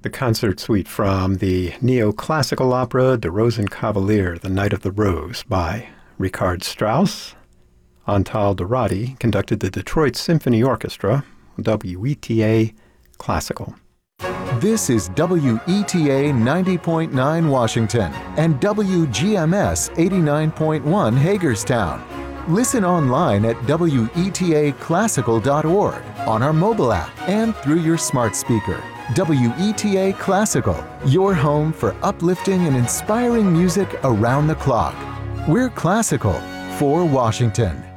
The concert suite from the neoclassical opera De Rosenkavalier, The Knight of the Rose by Richard Strauss. Antal Dorati conducted the Detroit Symphony Orchestra, WETA Classical. This is WETA 90.9 Washington and WGMS 89.1 Hagerstown. Listen online at WETAclassical.org, on our mobile app, and through your smart speaker. WETA Classical, your home for uplifting and inspiring music around the clock. We're classical for Washington.